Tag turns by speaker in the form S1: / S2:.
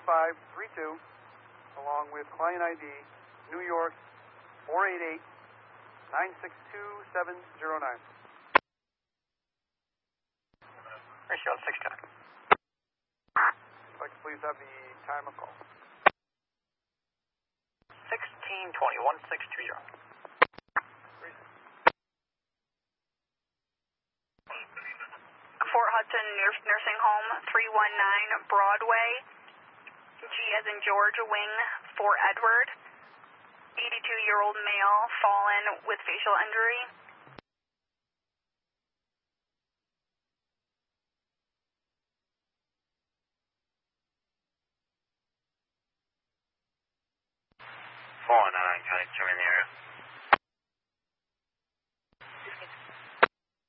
S1: 6532, along with client ID, New York 488 962709.
S2: Ratio 610.
S1: If I could please have the time of call.
S2: 1620, 1620.
S3: Fort Hudson Nursing Home, 319 Broadway, G as in George, Wing, Fort Edward, 82-year-old male, fallen with facial injury.
S2: Fallen, County 2 in the area.